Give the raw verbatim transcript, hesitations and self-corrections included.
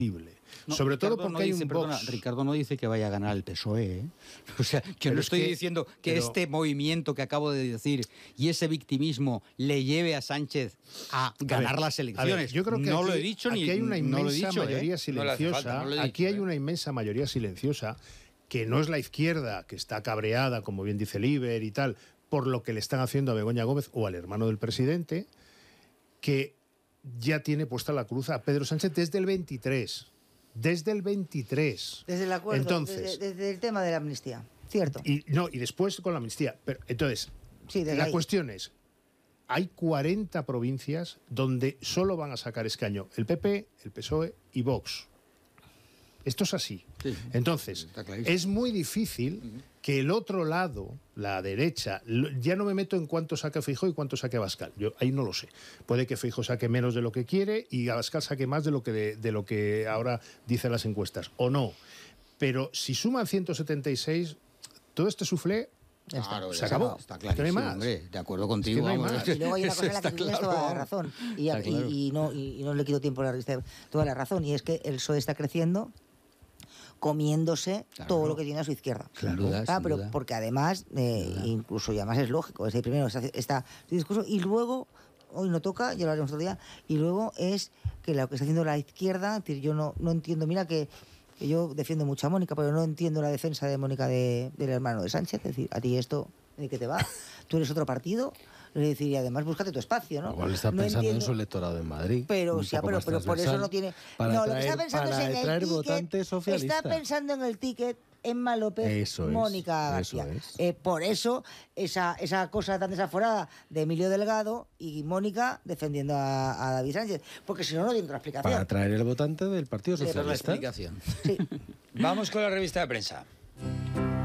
No, Sobre Ricardo todo porque no hay dice, un perdona, Vox. Ricardo no dice que vaya a ganar el P S O E, ¿eh? O sea, que Pero no es estoy que- diciendo que pero- este movimiento que acabo de decir y ese victimismo le lleve a Sánchez a ganar ver, las a ver, elecciones. yo creo que no aquí, lo he dicho ni aquí hay una no lo he inmensa dicho, mayoría ¿eh? silenciosa. falta, no lo he aquí dicho, hay ¿eh? una inmensa mayoría silenciosa que no es la izquierda, que está cabreada, como bien dice Liber y tal, por lo que le están haciendo a Begoña Gómez o al hermano del presidente, que ya tiene puesta la cruz a Pedro Sánchez desde el veintitrés. Desde el veintitrés. Desde el acuerdo, Entonces, desde, desde el tema de la amnistía, cierto. y, no, y después con la amnistía. Pero, entonces, Sí, desde la ahí. cuestión es, hay cuarenta provincias donde solo van a sacar escaño el P P, el P S O E y Vox. Esto es así. Sí, Entonces, está clarísimo. es muy difícil que el otro lado, la derecha, lo- ya no me meto en cuánto saque Feijóo y cuánto saque Abascal. Yo ahí no lo sé. Puede que Feijóo saque menos de lo que quiere y Abascal saque más de lo que, de, de lo que ahora dicen las encuestas. O no. Pero si suman ciento setenta y seis, todo este suflé Claro, se ya acabó. Está Que no hay clarísimo, más. hombre. De acuerdo contigo. no hay vamos, más. Y luego hay una cosa en la que Está tú tienes claro. toda la razón. Y, Está claro. y- y no, y, y no le quito tiempo a la revista, toda la razón. Y es que el P S O E está creciendo comiéndose Claro. todo lo que tiene a su izquierda. Sin duda, Ah, sin pero duda. porque además, eh, Sin duda. incluso ya más es lógico, es el primero, está, está su discurso, y luego, hoy no toca, ya lo haremos otro día, y luego es que lo que está haciendo la izquierda, es decir, yo no, no entiendo, mira que, que yo defiendo mucho a Mónica, pero no entiendo la defensa de Mónica de, del hermano de Sánchez, es decir, a ti esto, ¿de qué te va? Tú eres otro partido, es decir, y además búscate tu espacio, ¿no? Igual está No pensando en entiendo- su electorado en Madrid. pero, un sí, poco pero, más pero por eso transversal, no tiene. Para no, atraer, lo que está pensando para es en atraer el ticket. votantes socialistas. Está pensando en el ticket Emma López, Eso es, Mónica eso García. es. Eh, por eso, esa, esa cosa tan desaforada de Emilio Delgado y Mónica defendiendo a, a David Sánchez. Porque si no, no tiene otra explicación. Para atraer el votante del Partido Esa es la Socialista. explicación. Sí. Vamos con la revista de prensa.